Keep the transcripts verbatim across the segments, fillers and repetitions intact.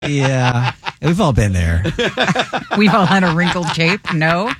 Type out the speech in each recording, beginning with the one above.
Yeah, we've all been there. We've all had a wrinkled cape. No.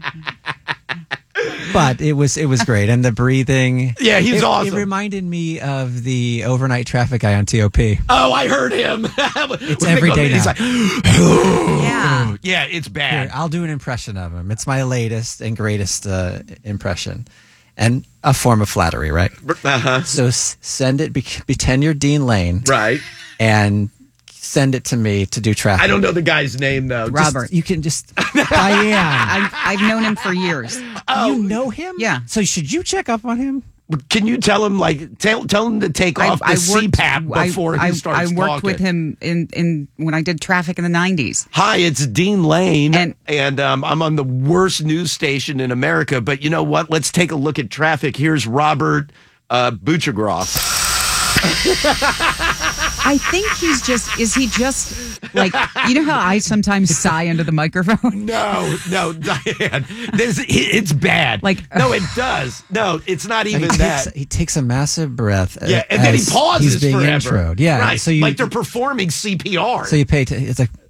But it was it was great, and the breathing. Yeah, he's it, awesome. It reminded me of the overnight traffic guy on T O P. Oh, I heard him. It's every day now. He's like, Yeah. yeah, it's bad. Here, I'll do an impression of him. It's my latest and greatest uh, impression, and a form of flattery, right? Uh-huh. So s- send it. Be- pretend you're Dean Lane, Right. and send it to me to do traffic. I don't know the guy's name though. Just- Robert. You can just Diane. I've, I've known him for years. Oh. You know him? Yeah. So should you check up on him? Can you tell him like tell tell him to take off the C PAP before I, he starts I, I worked talking? with him in, in when I did traffic in the nineties. Hi, it's Dean Lane, And- and, um, I'm on the worst news station in America. But you know what? Let's take a look at traffic. Here's Robert uh, Buchagroff. I think he's just, is he just like, you know how I sometimes sigh into the microphone? No, no, Diane. This, it's bad. Like, no, it does. No, it's not he even takes, that. He takes a massive breath. Yeah, and then he as pauses he's being forever. introed. Yeah, right. So you, like they're performing C P R. So you pay. T- it's like,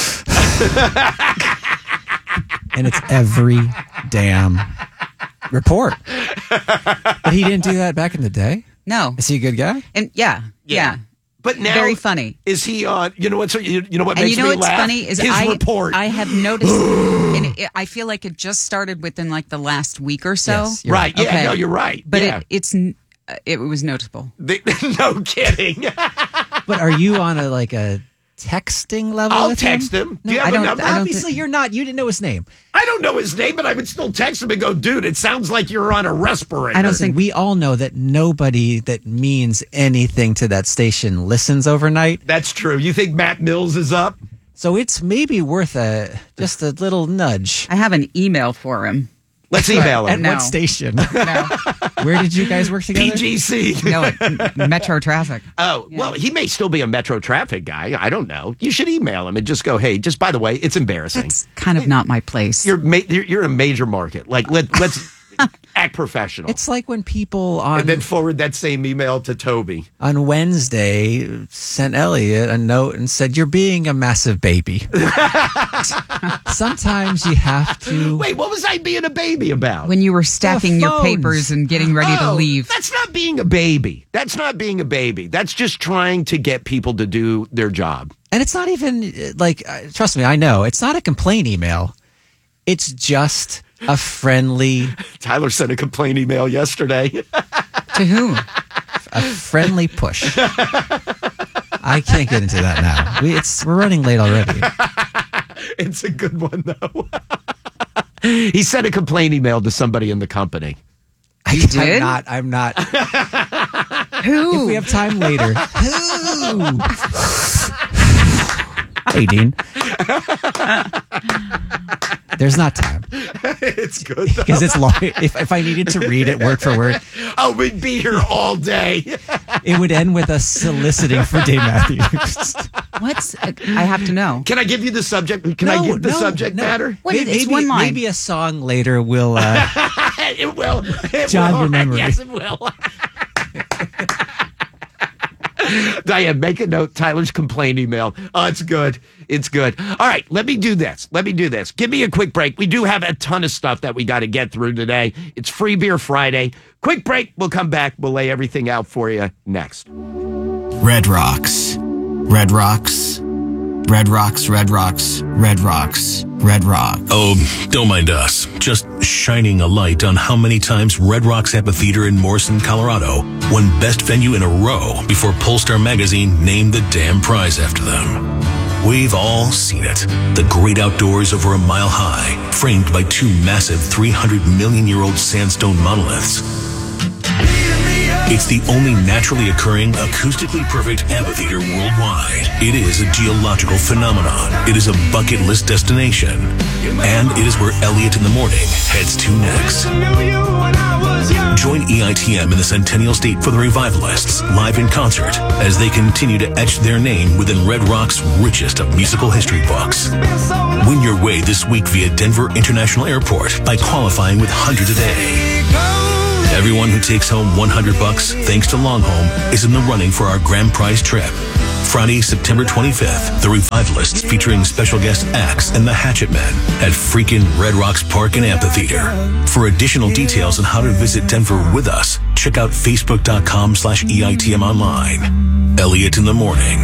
and it's every damn report. But he didn't do that back in the day. No. Is he a good guy? And yeah, yeah. But now, Very funny. Is he on? You know what? So you, you know what And makes you know me what's laugh? funny is his I, report. I have noticed, and it, I feel like it just started within like the last week or so. Yes, you're right? Yeah. Okay. No, you're right. But yeah. it, it's n- uh, it was noticeable. They, no kidding. But are you on a like a texting level? I'll with text him. Do you I have a don't- number? I don't Obviously, thi- you're not. You didn't know his name. I don't know his name, but I would still text him and go, dude, it sounds like you're on a respirator. I don't Listen, think- we all know that nobody that means anything to that station listens overnight. That's true. You think Matt Mills is up? So it's maybe worth a just a little nudge. I have an email for him. Let's email At him. No. what station? No, Where did you guys work together? P G C. no, it- Metro Traffic. Oh, well, he may still be a Metro traffic guy. I don't know. You should email him and just go, hey, just by the way, it's embarrassing. That's kind of not my place. You're ma- you're, you're in a major market. Like, let, let's act professional. It's like when people on and then forward that same email to Toby. on Wednesday sent Elliot a note and said, "You're being a massive baby." Sometimes you have to. Wait, what was I being a baby about? When you were stacking your phones. papers and getting ready to Oh, leave. That's not being a baby. That's not being a baby. That's just trying to get people to do their job. And it's not even uh, like, uh, trust me, I know. It's not a complaint email. It's just a friendly, Tyler sent a complaint email yesterday. To whom? a friendly push. I can't get into that now. We, it's we're running late already. It's a good one, though. He sent a complaint email to somebody in the company. You did? I'm not. I'm not. Who? If we have time later. Who? Hey, Dean. There's not time It's good, though. because it's long. If, if I needed to read it word for word, Oh, we'd be here all day. it would end with us soliciting for Dave Matthews. What's? I have to know. Can I give you the subject? Can I No, give the no, subject no. matter? What, maybe, it's one line. Maybe a song later will. Uh, It will. It Jog will. your memory. Yes, it will. Diane, make a note. Tyler's complaint email. Oh, it's good. It's good. All right, let me do this. Let me do this. Give me a quick break. We do have a ton of stuff that we got to get through today. It's Free Beer Friday. Quick break. We'll come back. We'll lay everything out for you next. Red Rocks. Red Rocks. Red Rocks, Red Rocks, Red Rocks, Red Rock. Oh, don't mind us. Just shining a light on how many times Red Rocks Amphitheater in Morrison, Colorado won Best Venue in a row before Polestar Magazine named the damn prize after them. We've all seen it. The great outdoors over a mile high, framed by two massive three hundred million year old sandstone monoliths. It's the only naturally occurring, acoustically perfect amphitheater worldwide. It is a geological phenomenon. It is a bucket list destination. And it is where Elliot in the Morning heads to next. Join E I T M in the Centennial State for the Revivalists, live in concert, as they continue to etch their name within Red Rock's richest of musical history books. Win your way this week via Denver International Airport by qualifying with one hundred a day. Everyone who takes home one hundred bucks thanks to Longhome is in the running for our grand prize trip. Friday, September twenty-fifth, The Revivalists featuring special guest Axe and the Hatchet Men at freaking Red Rocks Park and Amphitheater. For additional details on how to visit Denver with us, check out facebook.com slash EITM online. Elliot in the Morning.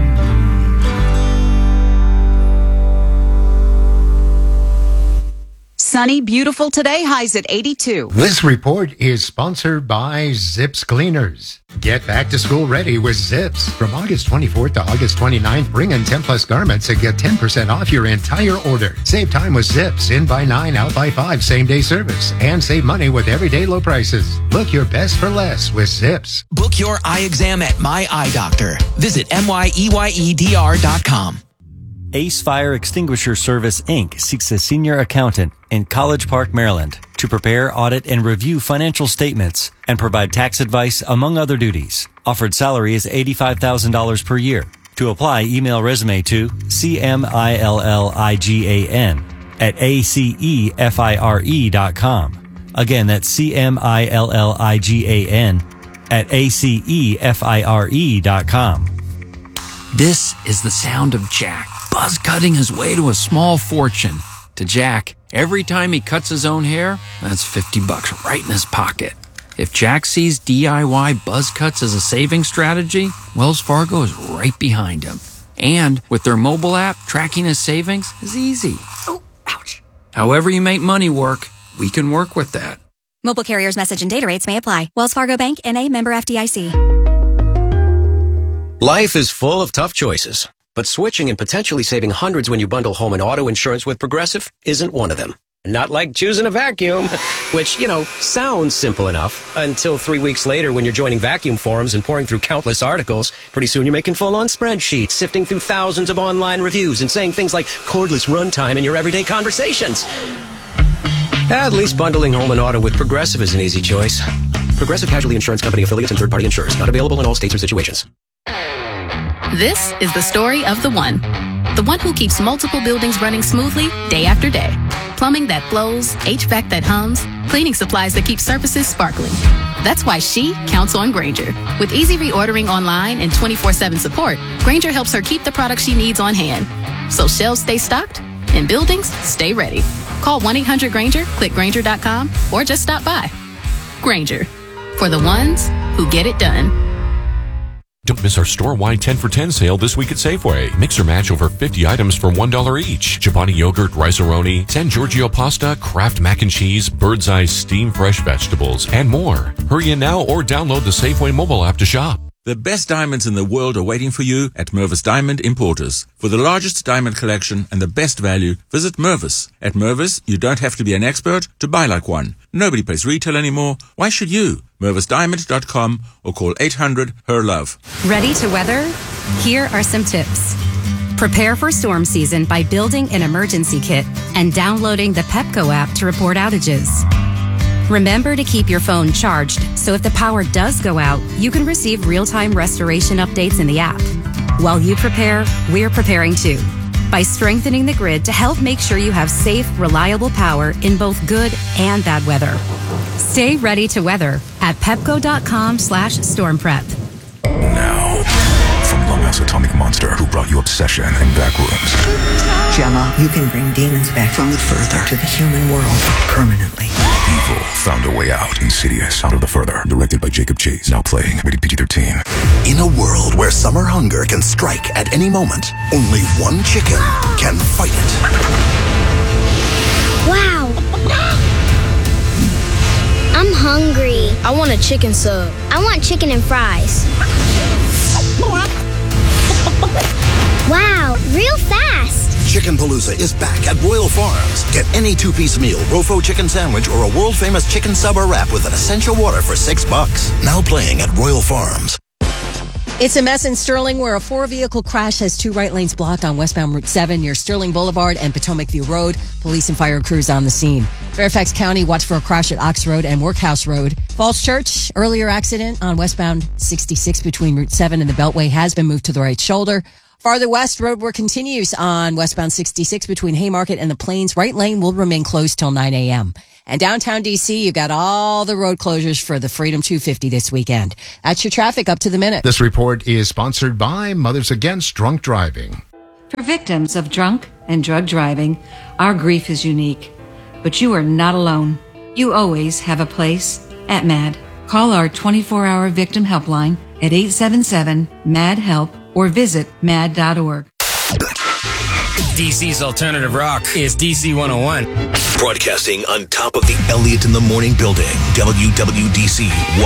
Sunny, beautiful today, highs at eighty-two. This report is sponsored by Zips Cleaners. Get back to school ready with Zips. From August twenty-fourth to August twenty-ninth, bring in ten plus garments and get ten percent off your entire order. Save time with Zips, in by nine, out by five, same day service. And save money with everyday low prices. Look your best for less with Zips. Book your eye exam at My Eye Doctor. Visit M Y E Y E D R dot com. Ace Fire Extinguisher Service, Incorporated seeks a senior accountant in College Park, Maryland, to prepare, audit, and review financial statements and provide tax advice, among other duties. Offered salary is eighty-five thousand dollars per year. To apply, email resume to C-M-I-L-L-I-G-A-N at A-C-E-F-I-R-E dot com. Again, that's C-M-I-L-L-I-G-A-N at A-C-E-F-I-R-E dot com. This is the sound of Jack, buzz cutting his way to a small fortune. To Jack, every time he cuts his own hair, that's fifty bucks right in his pocket. If Jack sees D I Y buzz cuts as a saving strategy, Wells Fargo is right behind him. And with their mobile app, tracking his savings is easy. Oh, ouch. However you make money work, we can work with that. Mobile carriers' message and data rates may apply. Wells Fargo Bank, N A, member F D I C. Life is full of tough choices, but switching and potentially saving hundreds when you bundle home and auto insurance with Progressive isn't one of them. Not like choosing a vacuum, which, you know, sounds simple enough until three weeks later when you're joining vacuum forums and pouring through countless articles. Pretty soon you're making full-on spreadsheets, sifting through thousands of online reviews and saying things like cordless runtime in your everyday conversations. At least bundling home and auto with Progressive is an easy choice. Progressive Casualty Insurance Company affiliates and third-party insurers. Not available in all states or situations. This is the story of the one. The one who keeps multiple buildings running smoothly day after day. Plumbing that flows, H V A C that hums, cleaning supplies that keep surfaces sparkling. That's why she counts on Grainger. With easy reordering online and twenty-four seven support, Grainger helps her keep the products she needs on hand. So shelves stay stocked and buildings stay ready. Call one eight hundred Grainger, click Grainger dot com, or just stop by. Grainger, for the ones who get it done. Don't miss our store-wide ten for ten sale this week at Safeway. Mix or match over fifty items for one dollar each. Chobani yogurt, Rice-A-Roni, San Giorgio pasta, Kraft mac and cheese, Bird's Eye steam fresh vegetables, and more. Hurry in now or download the Safeway mobile app to shop. The best diamonds in the world are waiting for you at Mervis Diamond Importers. For the largest diamond collection and the best value, visit Mervis. At Mervis, you don't have to be an expert to buy like one. Nobody pays retail anymore. Why should you? Mervis Diamond dot com or call eight hundred, H E R love. Ready to weather? Here are some tips. Prepare for storm season by building an emergency kit and downloading the Pepco app to report outages. Remember to keep your phone charged, so if the power does go out, you can receive real-time restoration updates in the app. While you prepare, we're preparing too, by strengthening the grid to help make sure you have safe, reliable power in both good and bad weather. Stay ready to weather at pepco.com slash storm prep. Now, from Lama's Atomic Monster, who brought you Obsession and Backrooms. Gemma, you can bring demons back from the further to the human world permanently. Evil found a way out. Insidious, Out of the Further, directed by Jacob Chase, now playing rated P G thirteen. In a world where summer hunger can strike at any moment, only one chicken can fight it. Wow. I'm hungry. I want a chicken sub. I want chicken and fries. Wow, real fast. Chickenpalooza is back at Royal Farms. Get any two-piece meal, Rofo chicken sandwich, or a world-famous chicken sub or wrap with an essential water for six bucks. Now playing at Royal Farms. It's a mess in Sterling where a four-vehicle crash has two right lanes blocked on westbound Route seven near Sterling Boulevard and Potomac View Road. Police and fire crews on the scene. Fairfax County watched for a crash at Ox Road and Workhouse Road. Falls Church, earlier accident on westbound sixty-six between Route seven and the Beltway has been moved to the right shoulder. Farther west, road work continues on westbound sixty-six between Haymarket and the Plains. Right lane will remain closed till nine a.m. And downtown D C, you've got all the road closures for the Freedom two fifty this weekend. That's your traffic up to the minute. This report is sponsored by Mothers Against Drunk Driving. For victims of drunk and drug driving, our grief is unique. But you are not alone. You always have a place at MAD. Call our twenty-four hour victim helpline at eight seven seven, M A D, HELP or visit mad dot org. D C's alternative rock is D C one oh one. Broadcasting on top of the Elliott in the Morning building, W W D C one